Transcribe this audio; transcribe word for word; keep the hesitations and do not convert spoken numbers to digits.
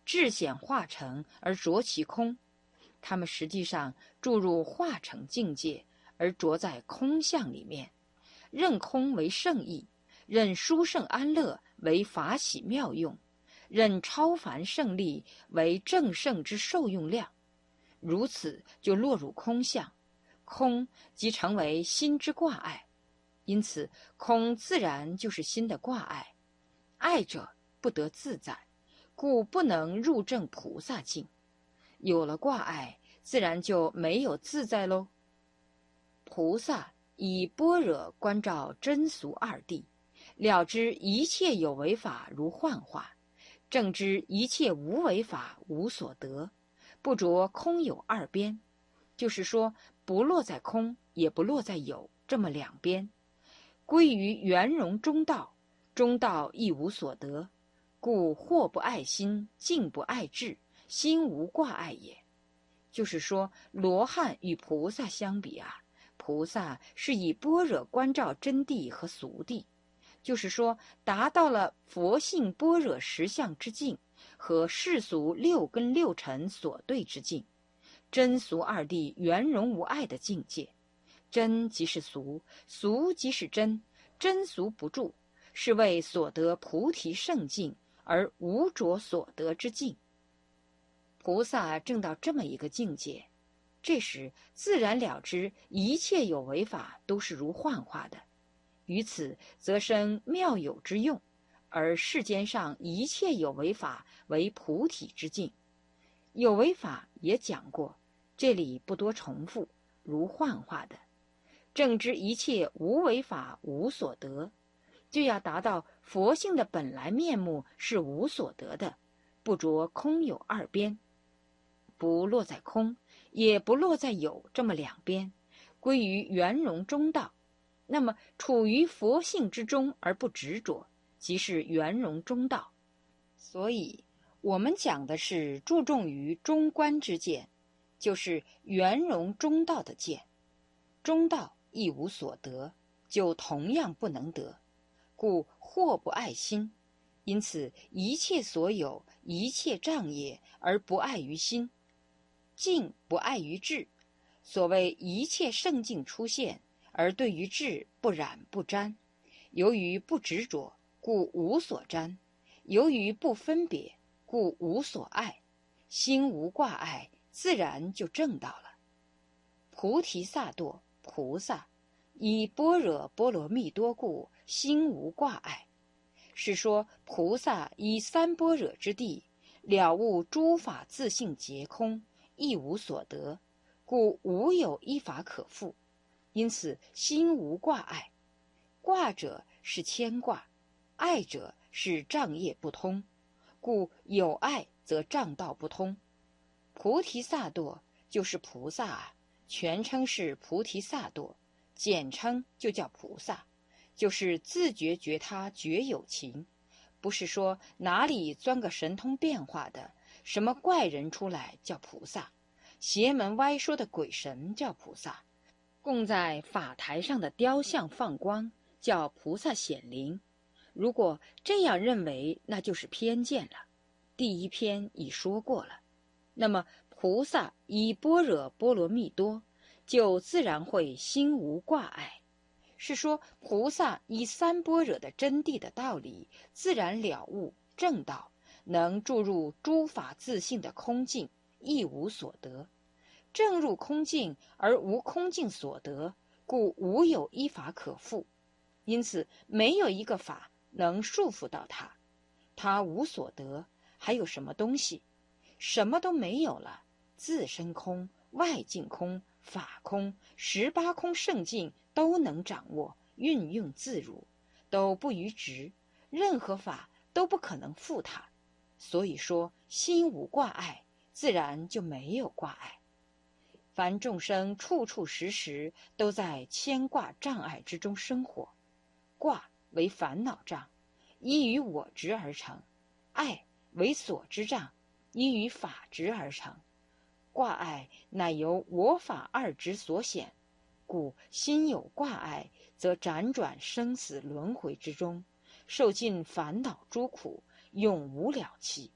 至显化成而着其空，他们实际上注入化成境界，而着在空相里面，认空为圣意，认殊胜安乐为法喜妙用，认超凡胜利为正胜之受用量，如此就落入空相，空即成为心之挂碍，因此空自然就是心的挂碍，爱者不得自在，故不能入证菩萨境。有了挂碍，自然就没有自在喽。菩萨以般若观照真俗二谛，了知一切有为法如幻化，正知一切无为法无所得，不着空有二边，就是说不落在空也不落在有这么两边，归于圆融中道，中道亦无所得，故惑不爱心，境不爱智，心无挂碍也。就是说罗汉与菩萨相比啊，菩萨是以般若观照真谛和俗谛，就是说达到了佛性般若实相之境和世俗六根六尘所对之境，真俗二谛圆融无碍的境界。真即是俗，俗即是真，真俗不住，是为所得菩提圣境而无着所得之境。菩萨证到这么一个境界，这时自然了知一切有为法都是如幻化的，于此则生妙有之用，而世间上一切有为法为菩提之境。有为法也讲过，这里不多重复，如幻化的。正知一切无为法无所得，就要达到佛性的本来面目是无所得的，不着空有二边，不落在空也不落在有这么两边，归于圆融中道，那么处于佛性之中而不执着，即是圆融中道。所以我们讲的是注重于中观之见，就是圆融中道的见。中道亦无所得，就同样不能得，故惑不爱心，因此一切所有一切障业而不碍于心，境不碍于智。所谓一切圣境出现，而对于智不染不沾，由于不执着，故无所沾；由于不分别，故无所爱。心无挂碍，自然就证到了。菩提萨埵菩萨以般若波罗蜜多故，心无挂碍，是说菩萨以三般若之地，了悟诸法自性皆空，亦无所得，故无有一法可复，因此心无挂碍。挂者是牵挂，爱者是障业不通，故有爱则障道不通。菩提萨埵就是菩萨啊，全称是菩提萨埵，简称就叫菩萨，就是自觉觉他觉有情，不是说哪里钻个神通变化的什么怪人出来叫菩萨，邪门歪说的鬼神叫菩萨，供在法台上的雕像放光叫菩萨显灵。如果这样认为，那就是偏见了。第一篇已说过了，那么菩萨以般若波罗蜜多，就自然会心无挂碍，是说菩萨以三般若的真谛的道理，自然了悟正道，能注入诸法自性的空境，亦无所得。正入空境而无空境所得，故无有一法可复，因此没有一个法能束缚到他。他无所得，还有什么东西？什么都没有了，自身空、外境空、法空、十八空圣境都能掌握，运用自如，都不于执，任何法都不可能负他。所以说心无挂碍，自然就没有挂碍。凡众生处处时时都在牵挂障碍之中生活，挂为烦恼障，依于我执而成；爱为所知障，依于法执而成。挂碍乃由我法二执所显，故心有挂碍，则辗转生死轮回之中，受尽烦恼诸苦，永无了期。